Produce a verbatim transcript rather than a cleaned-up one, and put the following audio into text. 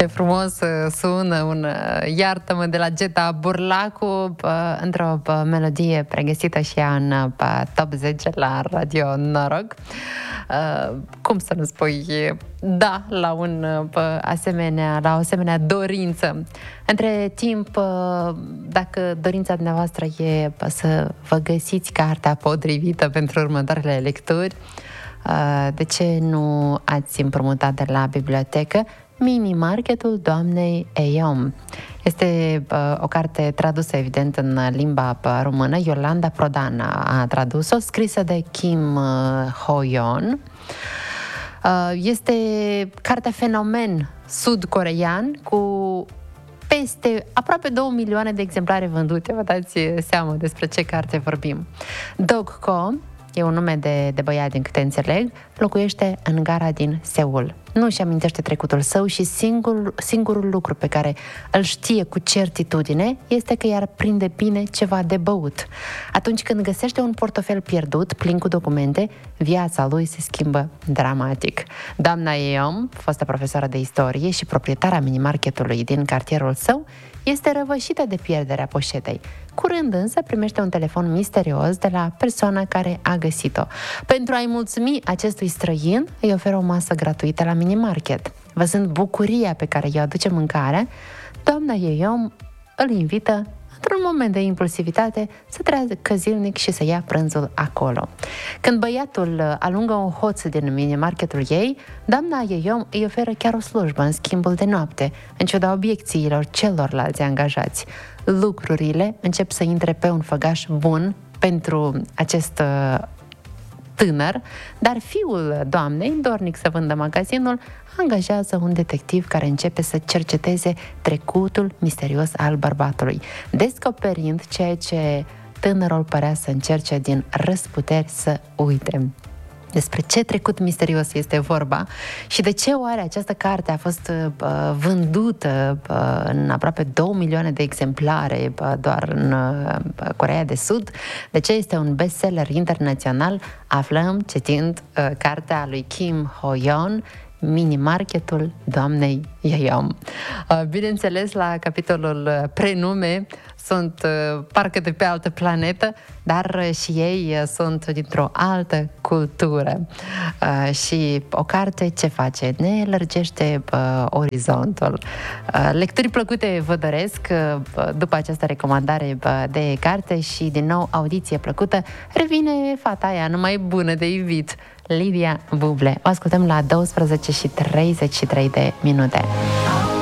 Ce frumos sună un Iartă-mă de la Geta Burlacu într-o melodie pregăsită și ea în top zece la Radio Noroc. Cum să nu spui da la un asemenea, la o asemenea dorință? Între timp, dacă dorința dumneavoastră e să vă găsiți cartea potrivită pentru următoarele lecturi, de ce nu ați împrumutat de la bibliotecă Mini-marketul doamnei Eyom? Este uh, o carte tradusă, evident, în limba română. Iolanda Prodan a tradus-o, scrisă de Kim uh, Ho-yeon. Uh, este cartea fenomen sud-corean cu peste aproape două milioane de exemplare vândute. Vă dați seama despre ce carte vorbim. Dog Ko, e un nume de, de băiat, din câte înțeleg, locuiește în gara din Seul. Nu își amintește trecutul său și singur, singurul lucru pe care îl știe cu certitudine este că i-ar prinde bine ceva de băut. Atunci când găsește un portofel pierdut, plin cu documente, viața lui se schimbă dramatic. Doamna Eyom, fostă profesoară de istorie și proprietara minimarketului din cartierul său, este răvășită de pierderea poșetei. Curând însă primește un telefon misterios de la persoana care a găsit-o. Pentru a-i mulțumi acestui străin, îi oferă o masă gratuită la minimarket. Văzând bucuria pe care i-o aduce mâncarea, doamna Eyom îl invită, într-un moment de impulsivitate, să treacă zilnic și să ia prânzul acolo. Când băiatul alungă un hoț din minimarketul ei, doamna Eyom îi oferă chiar o slujbă în schimbul de noapte, în ciuda obiecțiilor celorlalți angajați. Lucrurile încep să intre pe un făgaș bun pentru acest tânăr, dar fiul doamnei, dornic să vândă magazinul, angajează un detectiv care începe să cerceteze trecutul misterios al bărbatului, descoperind ceea ce tânărul părea să încerce din răsputeri să uite. Despre ce trecut misterios este vorba și de ce oare această carte a fost uh, vândută uh, în aproape două milioane de exemplare uh, doar în uh, Coreea de Sud, de ce este un bestseller internațional, aflăm citind uh, cartea lui Kim Ho-yeon, Mini-marketul doamnei Eyom. Bineînțeles, la capitolul prenume sunt parcă de pe altă planetă, dar și ei sunt dintr-o altă cultură. Și o carte ce face? Ne lărgește orizontul. Lecturi plăcute vă doresc după această recomandare de carte și, din nou, audiție plăcută. Revine fata aia numai bună de iubit, Lidia Buble. O ascultăm la douăsprezece și treizeci și trei de minute.